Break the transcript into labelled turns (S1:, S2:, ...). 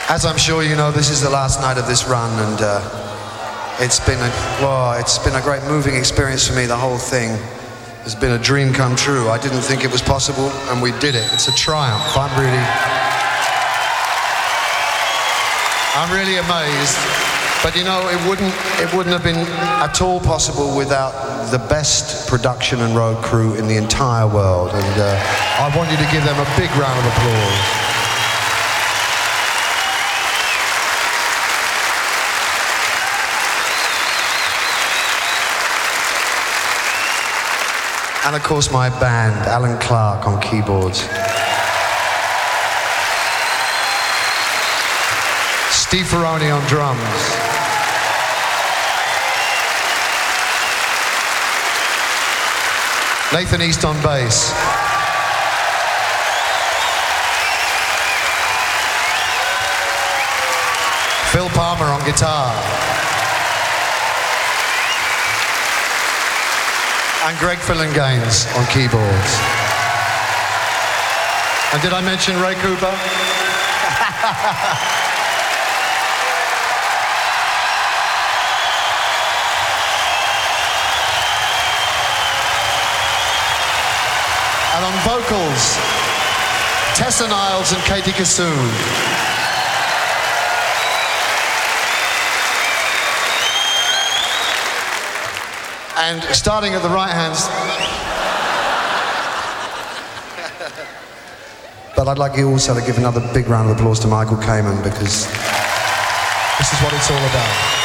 S1: As I'm sure you know, this is the last night of this run, and it's been a great moving experience for me. The whole thing has been a dream come true. I didn't think it was possible, and we did it. It's a triumph. I'm really amazed. But you know, it wouldn't have been at all possible without the best production and road crew in the entire world. And I want you to give them a big round of applause. And of course my band, Alan Clark on keyboards. Steve Ferroni on drums. Nathan East on bass. Phil Palmer on guitar. And Greg Fillinganes on keyboards. And did I mention Ray Cooper? And on vocals, Tessa Niles and Katie Kassoon. And starting at the right hand, but I'd like you also to give another big round of applause to Michael Kamen, because this is what it's all about.